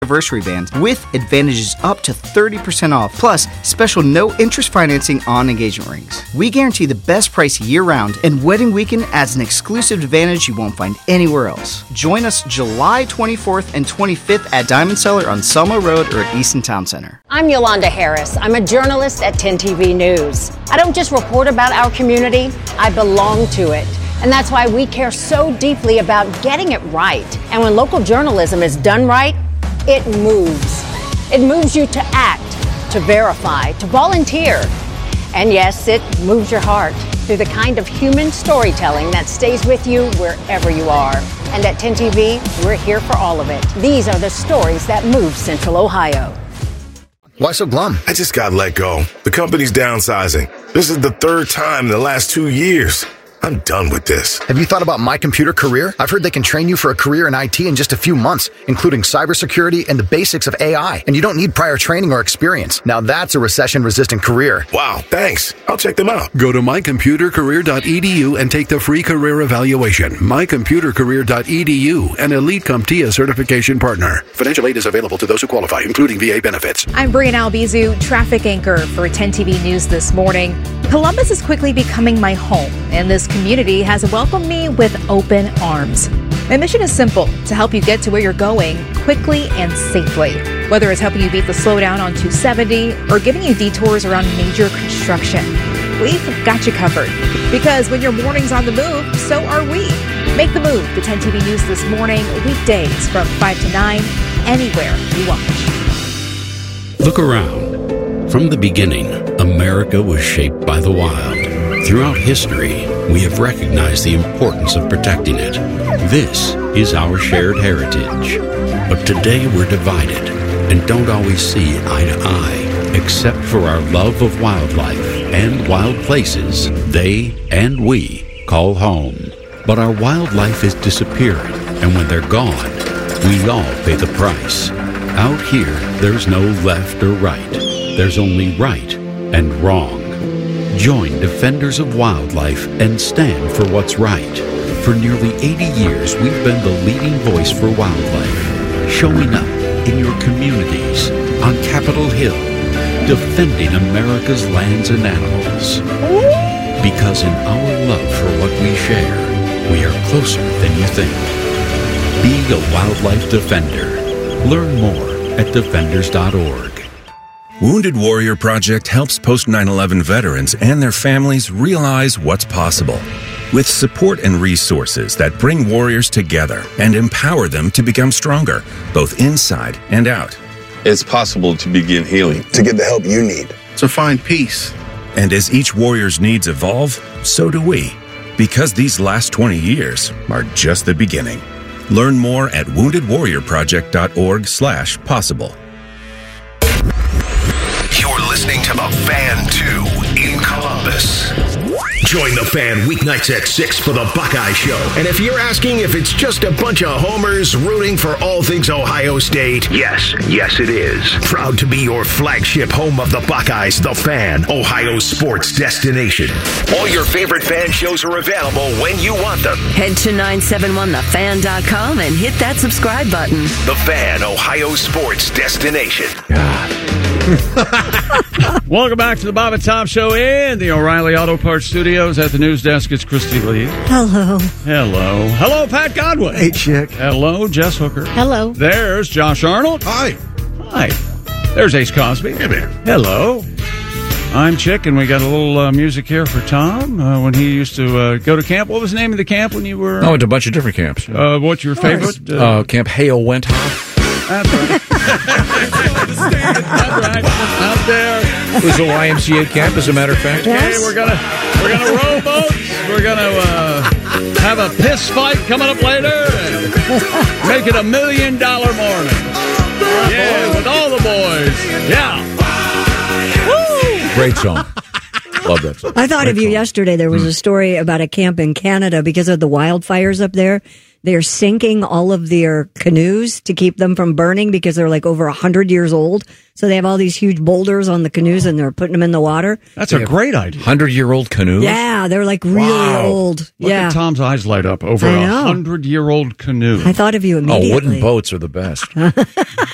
anniversary bands with advantages up to 30% off, plus special no-interest financing on engagement rings. We guarantee the best price year-round, and Wedding Weekend adds an exclusive advantage you won't find anywhere else. Join us July 24th and 25th at Diamond Cellar on Selma Road or at Easton Town Center. I'm Yolanda Harris. I'm a journalist at 10 TV News. I don't just report about our community, I belong to it. And that's why we care so deeply about getting it right. And when local journalism is done right, it moves. It moves you to act, to verify, to volunteer. And yes, it moves your heart through the kind of human storytelling that stays with you wherever you are. And at 10 TV, we're here for all of it. These are the stories that move Central Ohio. Why so glum? I just got let go. The company's downsizing. This is the third time in the last 2 years. I'm done with this. Have you thought about My Computer Career? I've heard they can train you for a career in IT in just a few months, including cybersecurity and the basics of AI. And you don't need prior training or experience. Now that's a recession-resistant career. Wow, thanks. I'll check them out. Go to mycomputercareer.edu and take the free career evaluation. mycomputercareer.edu, an Elite CompTIA certification partner. Financial aid is available to those who qualify, including VA benefits. I'm Brian Albizu, traffic anchor for 10 TV News this morning. Columbus is quickly becoming my home, and this community has welcomed me with open arms. My mission is simple, to help you get to where you're going quickly and safely. Whether it's helping you beat the slowdown on 270 or giving you detours around major construction, we've got you covered. Because when your morning's on the move, so are we. Make the move to 10 TV News this morning, weekdays from 5 to 9, anywhere you watch. Look around. From the beginning, America was shaped by the wild. Throughout history, we have recognized the importance of protecting it. This is our shared heritage. But today we're divided and don't always see eye to eye, except for our love of wildlife and wild places they and we call home. But our wildlife is disappearing, and when they're gone, we all pay the price. Out here, there's no left or right. There's only right and wrong. Join Defenders of Wildlife and stand for what's right. For nearly 80 years, we've been the leading voice for wildlife, showing up in your communities, on Capitol Hill, defending America's lands and animals. Because in our love for what we share, we are closer than you think. Be a wildlife defender. Learn more at defenders.org. Wounded Warrior Project helps post-9/11 veterans and their families realize what's possible. With support and resources that bring warriors together and empower them to become stronger, both inside and out. It's possible to begin healing. To get the help you need. To find peace. And as each warrior's needs evolve, so do we. Because these last 20 years are just the beginning. Learn more at woundedwarriorproject.org/possible. You're listening to The Fan 2 in Columbus. Join The Fan weeknights at 6 for The Buckeye Show. And if you're asking if it's just a bunch of homers rooting for all things Ohio State, yes it is. Proud to be your flagship home of the Buckeyes, The Fan, Ohio sports destination. All your favorite fan shows are available when you want them. Head to 971thefan.com and hit that subscribe button. The Fan, Ohio sports destination. Welcome back to the Bob and Tom Show in the O'Reilly Auto Parts Studios. At the news desk, it's Christy Lee. Hello. Hello. Hello, Pat Godwin. Hey, Chick. Hello, Jess Hooker. Hello. There's Josh Arnold. Hi. Hi. There's Ace Cosby. Hey, man. Hello. I'm Chick, and we got a little music here for Tom when he used to go to camp. What was the name of the camp when you were? Oh, it's a bunch of different camps. What's your favorite? Camp Hale Wenthoff. That's right. That's right. Out there. It was a YMCA camp, as a matter of fact. Okay, we're gonna row boats. We're gonna have a piss fight coming up later and make it $1 million morning. Yeah, with all the boys. Yeah. Woo! Great song. Love that song. I thought of you yesterday. There was a story about a camp in Canada because of the wildfires up there. They're sinking all of their canoes to keep them from burning because they're like over 100 years old. So they have all these huge boulders on the canoes and they're putting them in the water. That's a great idea. 100-year-old canoes? Yeah, they're like really old. Look at Tom's eyes light up over a 100-year-old canoe. I thought of you immediately. Oh, wooden boats are the best.